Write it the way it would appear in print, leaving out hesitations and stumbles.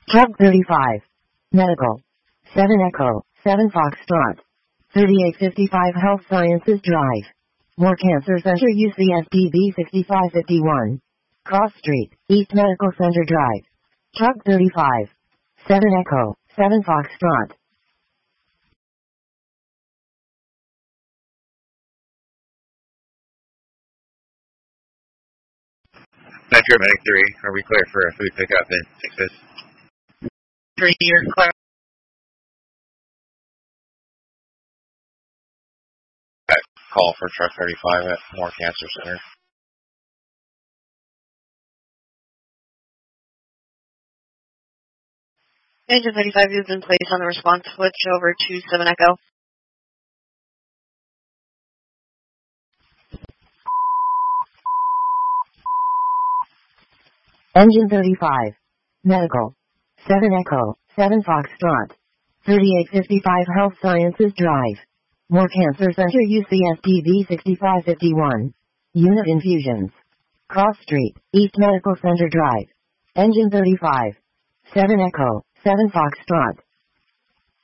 Truck 35. Medical. 7 Echo, 7 Foxtrot. 3855 Health Sciences Drive. Moore Cancer Center UCSPB 6551. Cross Street, East Medical Center Drive. Truck 35. 7 Echo, 7 Foxtrot. Metro Medic 3, are we clear for a food pickup in Texas? 3, you're clear. Call for truck 35 at Moore Cancer Center. Engine 35 has been placed on the response switch over to 7 Echo. Engine 35. Medical. 7 Echo, 7 Foxtrot. 3855 Health Sciences Drive. Moore Cancer Center UCSPB 6551. Unit Infusions. Cross Street, East Medical Center Drive. Engine 35. 7 Echo, 7 Foxtrot.